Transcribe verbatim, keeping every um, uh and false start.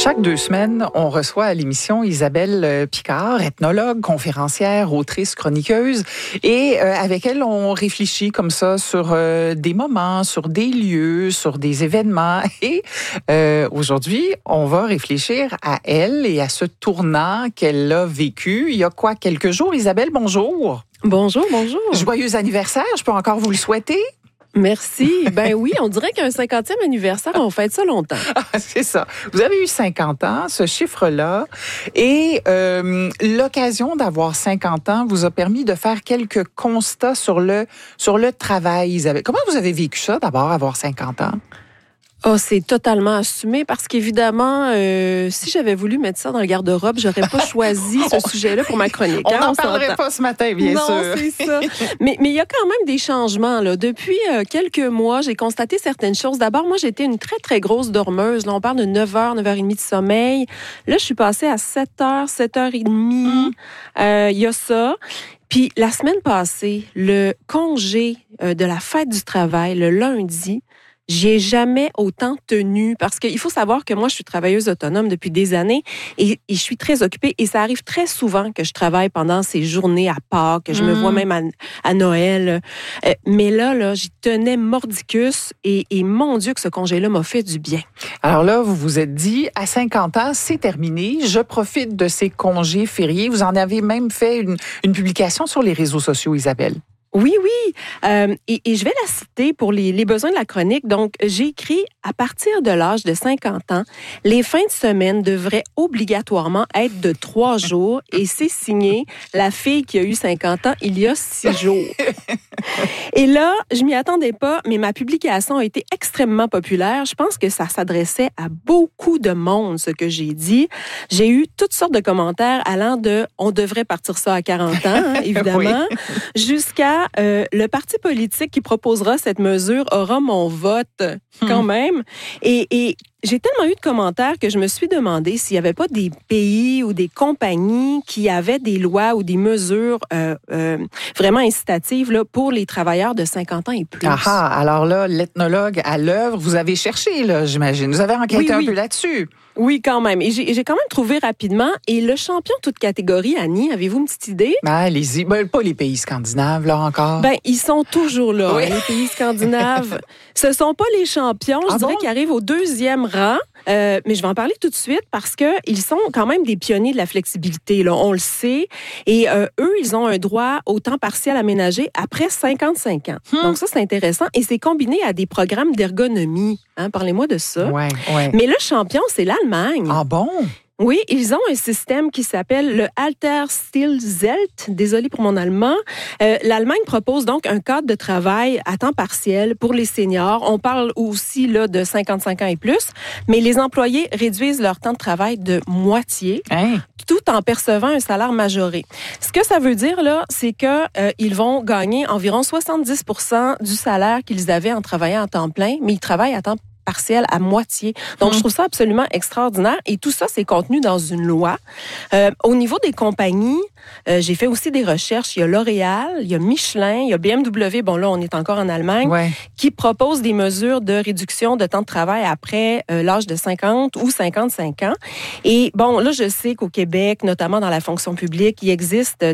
chaque deux semaines, on reçoit à l'émission Isabelle Picard, ethnologue, conférencière, autrice, chroniqueuse. Et euh, avec elle, on réfléchit comme ça sur euh, des moments, sur des lieux, sur des événements. Et euh, aujourd'hui, on va réfléchir à elle et à ce tournant qu'elle a vécu il y a quoi, quelques jours. Isabelle, bonjour. Bonjour, bonjour. Joyeux anniversaire, je peux encore vous le souhaiter. Merci. Ben oui, on dirait qu'un cinquantième anniversaire, on fête ça longtemps. Ah, c'est ça. Vous avez eu cinquante ans, ce chiffre-là, et euh, l'occasion d'avoir cinquante ans vous a permis de faire quelques constats sur le, sur le travail, Isabelle. Comment vous avez vécu ça, d'abord, avoir cinquante ans? Oh, c'est totalement assumé parce qu'évidemment, euh, si j'avais voulu mettre ça dans le garde-robe, j'aurais pas choisi ce sujet-là pour ma chronique. On hein, n'en on parlerait s'entend. pas ce matin, bien non, sûr. Non, c'est ça. Mais mais il y a quand même des changements là. Depuis euh, quelques mois, j'ai constaté certaines choses. D'abord, moi, j'étais une très très grosse dormeuse. Là, on parle de neuf heures, neuf heures trente de sommeil. Là, je suis passée à sept heures, sept heures trente. Il mm. euh, y a ça. Puis la semaine passée, le congé euh, de la fête du travail, le lundi, j'y ai jamais autant tenu parce qu'il faut savoir que moi, je suis travailleuse autonome depuis des années et, et je suis très occupée et ça arrive très souvent que je travaille pendant ces journées à Pâques, que je mmh. me vois même à, à Noël. Euh, mais là, là, j'y tenais mordicus et, et mon Dieu que ce congé-là m'a fait du bien. Alors là, vous vous êtes dit, à cinquante ans, c'est terminé, je profite de ces congés fériés. Vous en avez même fait une, une publication sur les réseaux sociaux, Isabelle. Oui, oui. Euh, et, et je vais la citer pour les, les besoins de la chronique. Donc, j'ai écrit, à partir de l'âge de cinquante ans, les fins de semaine devraient obligatoirement être de trois jours et c'est signé la fille qui a eu cinquante ans il y a six jours. Et là, je m'y attendais pas, mais ma publication a été extrêmement populaire. Je pense que ça s'adressait à beaucoup de monde, ce que j'ai dit. J'ai eu toutes sortes de commentaires allant de « on devrait partir ça à quarante ans hein, », évidemment, oui. jusqu'à Euh, le parti politique qui proposera cette mesure aura mon vote quand hmm. même. Et, et j'ai tellement eu de commentaires que je me suis demandé s'il n'y avait pas des pays ou des compagnies qui avaient des lois ou des mesures euh, euh, vraiment incitatives là, pour les travailleurs de cinquante ans et plus. Ah ah, alors là, l'ethnologue à l'œuvre, vous avez cherché, là, j'imagine. Vous avez enquêté oui, un oui. peu là-dessus. Oui, quand même. Et j'ai, j'ai quand même trouvé rapidement. Et le champion toute catégorie, Annie, avez-vous une petite idée? Ben, allez-y. Ben, pas les pays scandinaves, là, encore. Ben, ils sont toujours là, oui. hein, les pays scandinaves. Ce sont pas les champions, je ah dirais, bon? Qui arrivent au deuxième rang. Euh, mais je vais en parler tout de suite parce que ils sont quand même des pionniers de la flexibilité, là, on le sait. Et euh, eux, ils ont un droit au temps partiel aménagé après cinquante-cinq ans. Hmm. Donc ça, c'est intéressant. Et c'est combiné à des programmes d'ergonomie. Hein, parlez-moi de ça. Ouais, ouais. Mais le champion, c'est l'Allemagne. Ah bon? Oui, ils ont un système qui s'appelle le Altersstillzelt. Désolée pour mon allemand. Euh, L'Allemagne propose donc un cadre de travail à temps partiel pour les seniors. On parle aussi là de cinquante-cinq ans et plus, mais les employés réduisent leur temps de travail de moitié. Hein? Tout en percevant un salaire majoré. Ce que ça veut dire, là, c'est que euh, ils vont gagner environ soixante-dix pour cent du salaire qu'ils avaient en travaillant à temps plein, mais ils travaillent à temps partiel à moitié. Donc, mmh. je trouve ça absolument extraordinaire. Et tout ça, c'est contenu dans une loi. Euh, au niveau des compagnies, euh, j'ai fait aussi des recherches. Il y a L'Oréal, il y a Michelin, il y a B M W, bon là, on est encore en Allemagne, ouais. qui proposent des mesures de réduction de temps de travail après euh, l'âge de cinquante ou cinquante-cinq ans. Et bon, là, je sais qu'au Québec, notamment dans la fonction publique, il existe